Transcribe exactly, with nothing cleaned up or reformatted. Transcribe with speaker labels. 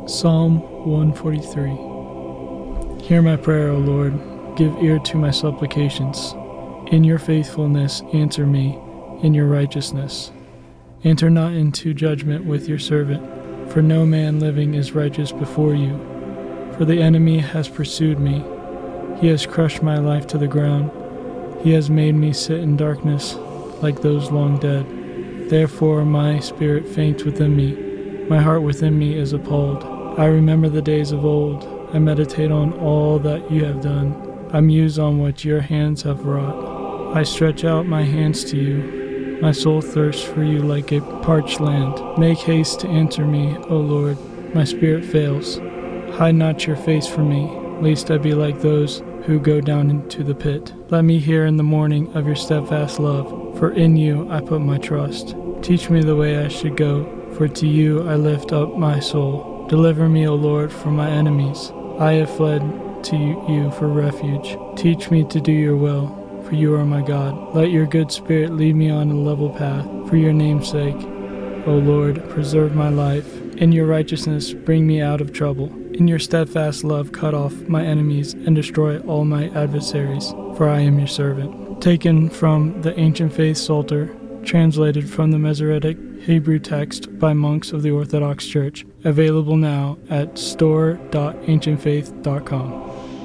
Speaker 1: Psalm one forty-three. Hear my prayer, O Lord. Give ear to my supplications. In your faithfulness answer me, in your righteousness. Enter not into judgment with your servant, for no man living is righteous before you. For the enemy has pursued me. He has crushed my life to the ground. He has made me sit in darkness like those long dead. Therefore my spirit faints within me. My heart within me is appalled. I remember the days of old. I meditate on all that you have done. I muse on what your hands have wrought. I stretch out my hands to you. My soul thirsts for you like a parched land. Make haste to answer me, O Lord. My spirit fails. Hide not your face from me, lest I be like those who go down into the pit. Let me hear in the morning of your steadfast love, for in you I put my trust. Teach me the way I should go, for to you I lift up my soul. Deliver me, O Lord, from my enemies. I have fled to you for refuge. Teach me to do your will, for you are my God. Let your good spirit lead me on a level path, for your name's sake. O Lord, preserve my life. In your righteousness, bring me out of trouble. In your steadfast love, cut off my enemies and destroy all my adversaries, for I am your servant. Taken from the Ancient Faith Psalter, translated from the Masoretic Hebrew text by monks of the Orthodox Church, available now at store dot ancient faith dot com.